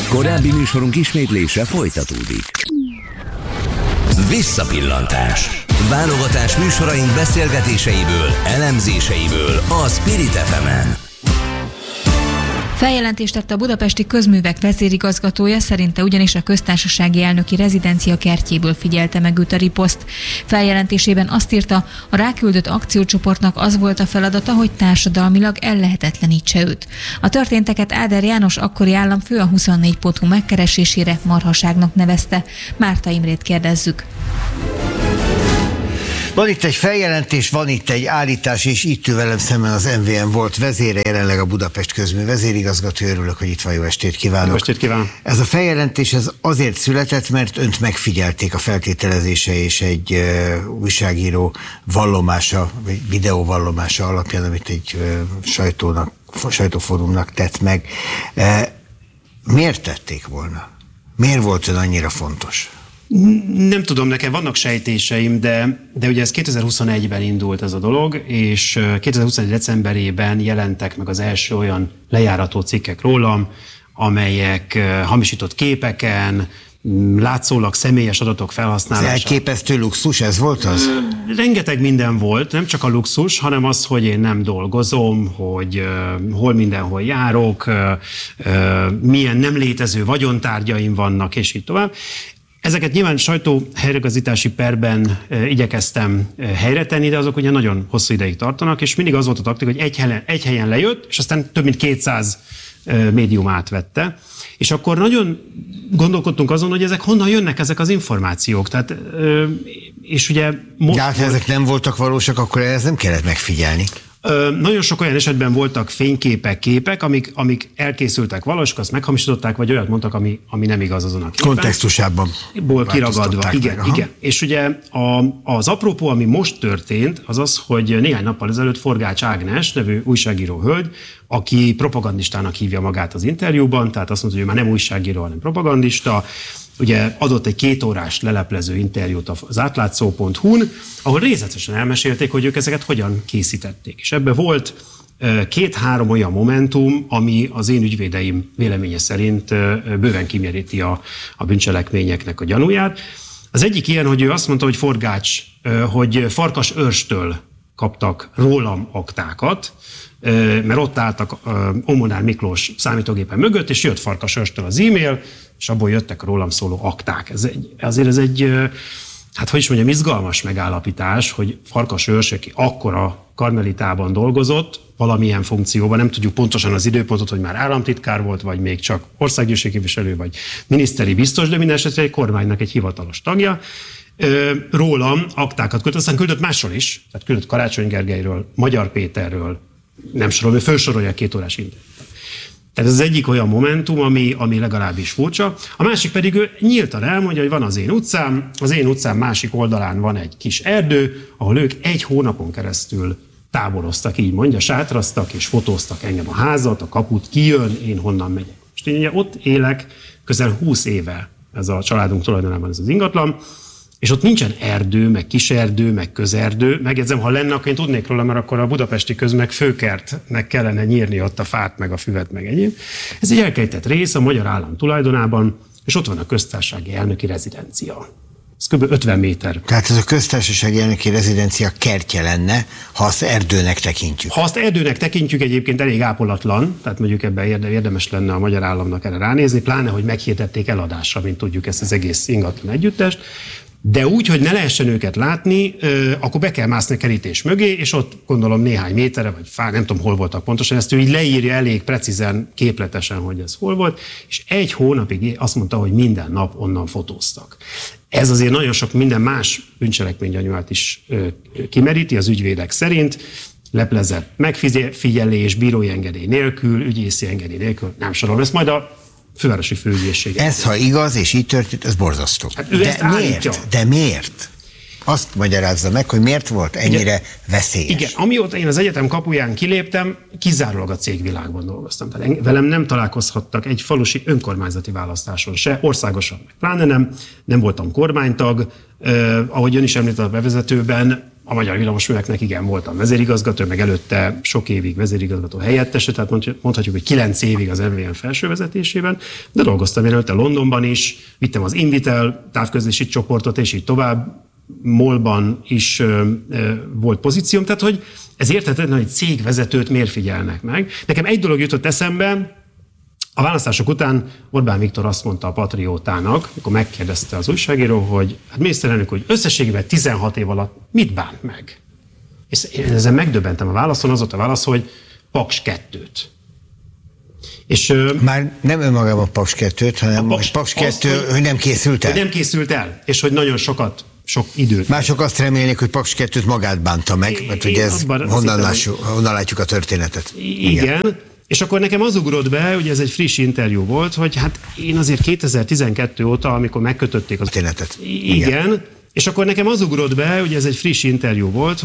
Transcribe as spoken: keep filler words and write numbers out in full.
Korábbi műsorunk ismétlése folytatódik. Visszapillantás. Válogatás műsoraink beszélgetéseiből, elemzéseiből a Spirit ef emen. Feljelentést tett a Budapesti Közművek vezérigazgatója, szerinte ugyanis a köztársasági elnöki rezidencia kertjéből figyelte meg őt a riposzt. Feljelentésében azt írta, a ráküldött akciócsoportnak az volt a feladata, hogy társadalmilag ellehetetlenítse őt. A történteket Áder János akkori államfő a huszonnégy pont hu megkeresésére marhaságnak nevezte. Márta Imrét kérdezzük. Van itt egy feljelentés, van itt egy állítás, és itt ül velem szemben az em vé em volt vezére, jelenleg a Budapest Közmű vezérigazgató. Örülök, hogy itt van, jó estét kívánok. Jó estét kívánok. Ez a feljelentés ez azért született, mert önt megfigyelték a feltételezése és egy uh, újságíró vallomása, vagy videóvallomása alapján, amit egy uh, sajtónak, sajtófórumnak tett meg. Uh, miért tették volna? Miért volt ön annyira fontos? Nem tudom, nekem vannak sejtéseim, de, de ugye ez kétezer-huszonegyben indult ez a dolog, és kétezer-huszonegy decemberében jelentek meg az első olyan lejárató cikkek rólam, amelyek hamisított képeken, látszólag személyes adatok felhasználása. Ez elképesztő luxus, ez volt az? Rengeteg minden volt, nem csak a luxus, hanem az, hogy én nem dolgozom, hogy uh, hol mindenhol járok, uh, uh, milyen nem létező vagyontárgyaim vannak, és így tovább. Ezeket nyilván sajtó helyreigazítási perben e, igyekeztem e, helyre tenni, de azok ugye nagyon hosszú ideig tartanak, és mindig az volt a taktika, hogy egy helyen, egy helyen lejött, és aztán több mint kétszáz e, médium átvette. És akkor nagyon gondolkodtunk azon, hogy ezek honnan jönnek ezek az információk. Tehát, e, és ugye most... De hát, ha ezek nem voltak valósak, akkor ez nem kellett megfigyelni. Ö, nagyon sok olyan esetben voltak fényképek, képek, amik, amik elkészültek valósak, azt meghamisították, vagy olyat mondtak, ami, ami nem igaz azon a képen. Kontextusában. Ból kiragadva. Igen, meg, igen. És ugye a, az apropó, ami most történt, az az, hogy néhány nappal ezelőtt Forgács Ágnes nevű újságíró hölgy, aki propagandistának hívja magát az interjúban, tehát azt mondta, hogy ő már nem újságíró, hanem propagandista, ugye adott egy kétórás leleplező interjút az átlátszó pont hu-n, ahol részletesen elmesélték, hogy ők ezeket hogyan készítették. És ebben volt két-három olyan momentum, ami az én ügyvédeim véleménye szerint bőven kimeríti a, a bűncselekményeknek a gyanúját. Az egyik ilyen, hogy ő azt mondta, hogy Forgács, hogy Farkas Őrstől kaptak rólam aktákat, mert ott álltak Omonár Miklós számítógépen mögött, és jött Farkas Őrstől az e-mail, és abból jöttek rólam szóló akták. Ez egy, azért ez egy, hát hogy is mondjam, izgalmas megállapítás, hogy Farkas Őrs, aki akkor a Karmelitában dolgozott, valamilyen funkcióban, nem tudjuk pontosan az időpontot, hogy már államtitkár volt, vagy még csak országgyűlési képviselő, vagy miniszteri biztos, de minden esetre egy kormánynak egy hivatalos tagja. Rólam aktákat küldött, aztán küldött másról is, tehát küldött Karácsony Gergelyről, Magyar Péterről, nem sorolom, ő felsorolja két órás interjút. Tehát ez az egyik olyan momentum, ami, ami legalábbis furcsa. A másik pedig ő nyíltan elmondja, hogy van az én utcám, az én utcám másik oldalán van egy kis erdő, ahol ők egy hónapon keresztül táboroztak, így mondja, sátraztak és fotóztak engem a házat, a kaput kijön, én honnan megyek. És én ugye ott élek közel húsz éve, ez a családunk tulajdonában ez az ingatlan, és ott nincsen erdő, meg kiserdő, meg közerdő. Megjegyzem, ha lenne, akkor én tudnék róla, mert akkor a budapesti Közművek főkertnek kellene nyírni ott a fát, meg a füvet, meg egyéb. Ez egy elkejtett rész a magyar állam tulajdonában, és ott van a köztársasági elnöki rezidencia. Ez kb. ötven méter. Tehát ez a köztársasági elnöki rezidencia kertje lenne, ha azt erdőnek tekintjük. Ha azt erdőnek tekintjük, egyébként elég ápolatlan, tehát mondjuk ebben érdemes lenne a magyar államnak erre ránézni, pláne, hogy meghirdették eladásra, mint tudjuk ezt az egész ingatlan együttest. De úgy, hogy ne lehessen őket látni, akkor be kell mászni a kerítés mögé, és ott gondolom néhány méterre, vagy fá, nem tudom hol voltak pontosan, ezt ő így leírja elég precízen, képletesen, hogy ez hol volt, és egy hónapig azt mondta, hogy minden nap onnan fotóztak. Ez azért nagyon sok minden más bűncselekménygyanúját is kimeríti az ügyvédek szerint, leplezett megfigyelés, bírói engedély nélkül, ügyészi engedély nélkül, nem sorolom, ezt majd a fővárosi főügyészség. Ez, ha igaz, és így történt, ez borzasztó. Hát De miért? De miért? Azt magyarázza meg, hogy miért volt ennyire igen, veszélyes. Igen, amióta én az egyetem kapuján kiléptem, kizárólag a cégvilágban dolgoztam. Tehát velem nem találkozhattak egy falusi önkormányzati választáson se, országosan meg pláne nem, nem voltam kormánytag, eh, ahogy ön is említett a bevezetőben, a Magyar Villamosműveknek igen, voltam vezérigazgató, meg előtte sok évig vezérigazgató helyettese, tehát mondhatjuk, hogy kilenc évig az em vé en felső vezetésében, de dolgoztam én előtte Londonban is, vittem az Invitel távközlési csoportot, és így tovább, MOL-ban is ö, ö, volt pozícióm, tehát hogy ez érthetetlen, hogy cégvezetőt miért figyelnek meg. Nekem egy dolog jutott eszembe, a választások után Orbán Viktor azt mondta a Patriótának, amikor megkérdezte az újságíró, hogy hát miniszterelnök, hogy összességében tizenhat év alatt mit bánt meg? És én ezen megdöbbentem a válaszon, az volt a válasz, hogy Paks kettőt. És, Már nem önmagában Paks kettőt, hanem a Paks, Paks kettő, azt, hogy nem készült el. Hogy nem készült el, és hogy nagyon sokat, sok időt. Mások azt remélnék, hogy Paks kettőt magát bánta meg, mert ugye ez honnan, lássuk, honnan látjuk a történetet. Igen. Igen. És akkor nekem az ugrott be, ugye ez egy friss interjú volt, hogy hát én azért kétezer-tizenkettő óta, amikor megkötötték az történetet. Igen. Igen. És akkor nekem az ugrott be, ugye ez egy friss interjú volt,